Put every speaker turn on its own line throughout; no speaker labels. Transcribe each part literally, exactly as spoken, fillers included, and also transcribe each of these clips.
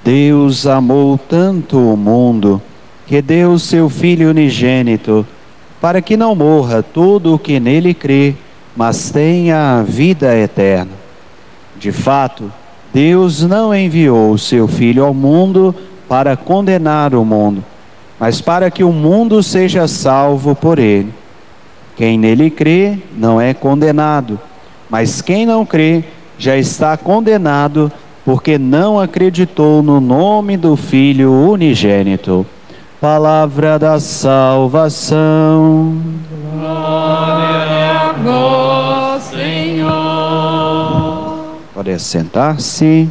Deus amou tanto o mundo que deu o seu Filho unigênito, para que não morra todo o que nele crê, mas tenha a vida eterna. De fato, Deus não enviou o seu Filho ao mundo para condenar o mundo, mas para que o mundo seja salvo por ele. Quem nele crê não é condenado, mas quem não crê já está condenado, porque não acreditou no nome do Filho unigênito. Palavra da salvação.
Glória a vós, Senhor.
Pode sentar-se.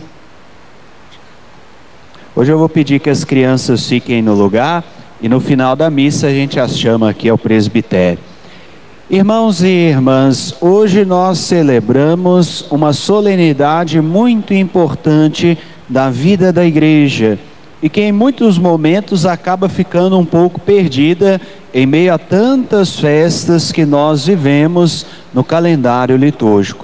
Hoje eu vou pedir que as crianças fiquem no lugar e no final da missa a gente as chama aqui ao presbitério. Irmãos e irmãs, hoje nós celebramos uma solenidade muito importante da vida da igreja e que em muitos momentos acaba ficando um pouco perdida em meio a tantas festas que nós vivemos no calendário litúrgico.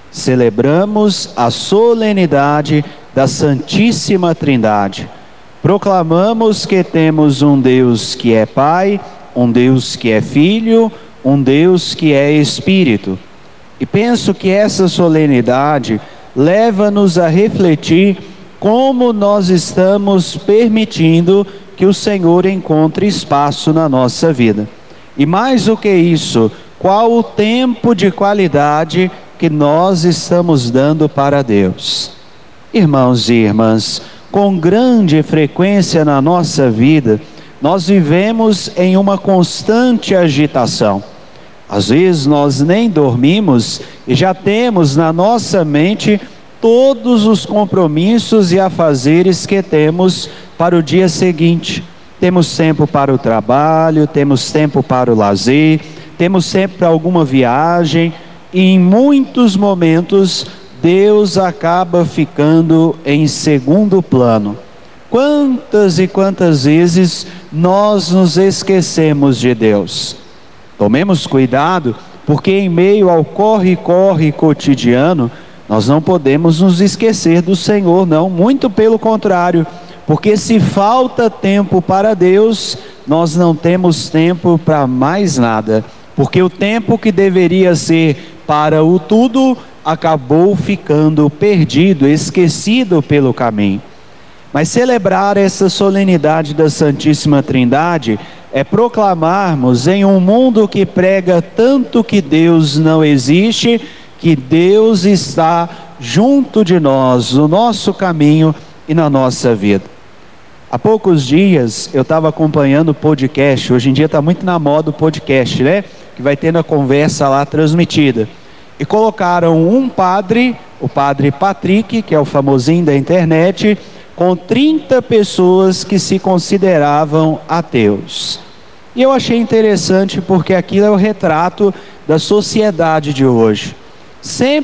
Celebramos a solenidade da Santíssima Trindade. Proclamamos que temos um Deus que é Pai, um Deus que é Filho, um Deus que é Espírito. E penso que essa solenidade leva-nos a refletir como nós estamos permitindo que o Senhor encontre espaço na nossa vida. E mais do que isso, qual o tempo de qualidade que nós estamos dando para Deus. Irmãos e irmãs, com grande frequência na nossa vida, nós vivemos em uma constante agitação. Às vezes nós nem dormimos e já temos na nossa mente todos os compromissos e afazeres que temos para o dia seguinte. Temos tempo para o trabalho, temos tempo para o lazer, temos tempo para alguma viagem, e em muitos momentos Deus acaba ficando em segundo plano. Quantas e quantas vezes nós nos esquecemos de Deus? Tomemos cuidado, porque em meio ao corre-corre cotidiano, nós não podemos nos esquecer do Senhor, não, muito pelo contrário, porque se falta tempo para Deus, nós não temos tempo para mais nada, porque o tempo que deveria ser para o tudo, acabou ficando perdido, esquecido pelo caminho. Mas celebrar essa solenidade da Santíssima Trindade é proclamarmos em um mundo que prega tanto que Deus não existe, que Deus está junto de nós, no nosso caminho e na nossa vida. Há poucos dias eu estava acompanhando o podcast, hoje em dia está muito na moda o podcast, né? Que vai tendo a conversa lá transmitida. E colocaram um padre, o padre Patrick, que é o famosinho da internet, com trinta pessoas que se consideravam ateus. E eu achei interessante porque aquilo é o retrato da sociedade de hoje. Sempre